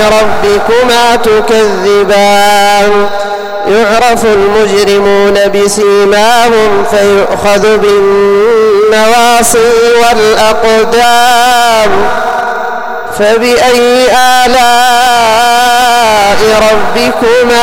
ربكما تكذبان يعرف المجرمون بسيماهم فيؤخذ بالنواصي والأقدام فبأي آلاء ربكما